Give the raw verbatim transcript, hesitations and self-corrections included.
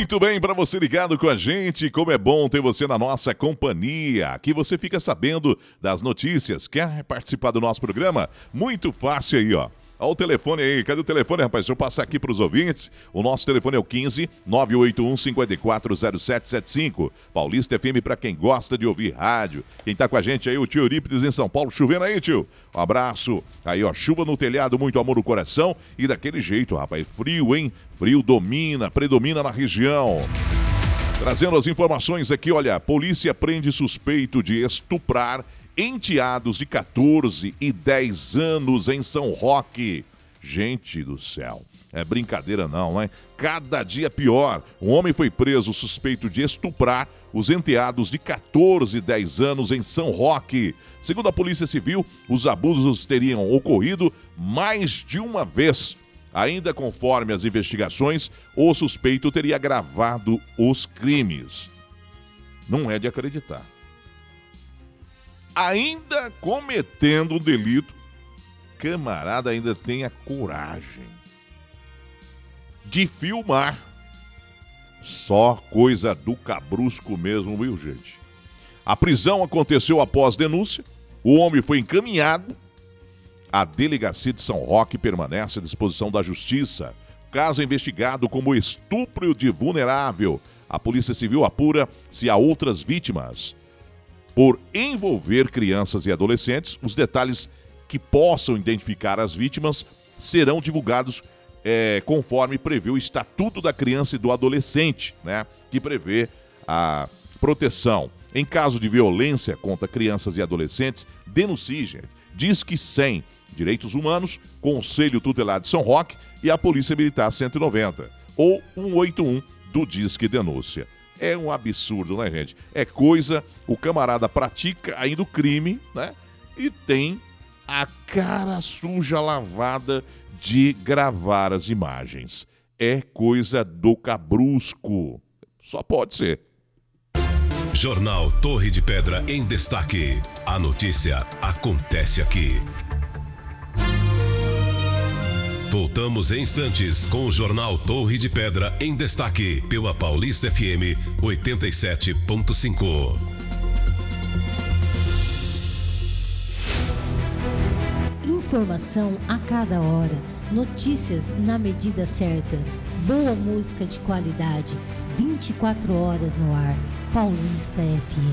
Muito bem, para você ligado com a gente, como é bom ter você na nossa companhia. Aqui você fica sabendo das notícias. Quer participar do nosso programa? Muito fácil aí, ó. Olha o telefone aí, cadê o telefone, rapaz? Deixa eu passar aqui para os ouvintes. O nosso telefone é o quinze, nove oito um, cinco quatro zero sete sete cinco. Paulista F M para quem gosta de ouvir rádio. Quem tá com a gente aí, o tio Eurípides em São Paulo. Chovendo aí, tio? Um abraço. Aí, ó, chuva no telhado, muito amor no coração. E daquele jeito, rapaz, frio, hein? Frio domina, predomina na região. Trazendo as informações aqui, olha, polícia prende suspeito de estuprar enteados de quatorze e dez anos em São Roque. Gente do céu, é brincadeira não, né? Cada dia pior. Um homem foi preso suspeito de estuprar os enteados de quatorze e dez anos em São Roque. Segundo a Polícia Civil, os abusos teriam ocorrido mais de uma vez. Ainda conforme as investigações, o suspeito teria agravado os crimes. Não é de acreditar. Ainda cometendo um delito, camarada ainda tem a coragem de filmar. Só coisa do cabrusco mesmo, viu, gente? A prisão aconteceu após denúncia. O homem foi encaminhado à delegacia de São Roque e permanece à disposição da justiça. Caso investigado como estupro de vulnerável. A Polícia Civil apura se há outras vítimas. Por envolver crianças e adolescentes, os detalhes que possam identificar as vítimas serão divulgados é, conforme prevê o Estatuto da Criança e do Adolescente, né, que prevê a proteção. Em caso de violência contra crianças e adolescentes, denuncie, gente. Diz que cem Direitos Humanos, Conselho Tutelar de São Roque e a Polícia Militar cento e noventa, ou cento e oitenta e um do Disque Denúncia. É um absurdo, né, gente? É coisa, o camarada pratica ainda o crime, né? E tem a cara suja lavada de gravar as imagens. É coisa do cabrusco. Só pode ser. Jornal Torre de Pedra em destaque. A notícia acontece aqui. Voltamos em instantes com o Jornal Torre de Pedra em destaque pela Paulista F M oitenta e sete ponto cinco. Informação a cada hora, notícias na medida certa, boa música de qualidade, vinte e quatro horas no ar. Paulista F M.